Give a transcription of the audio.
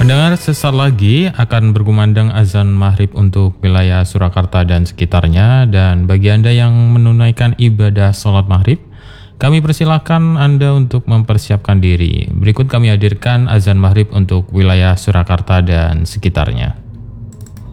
Pendengar, sesaat lagi akan berkumandang azan maghrib untuk wilayah Surakarta dan sekitarnya. Dan bagi Anda yang menunaikan ibadah sholat maghrib, kami persilakan Anda untuk mempersiapkan diri. Berikut kami hadirkan azan maghrib untuk wilayah Surakarta dan sekitarnya.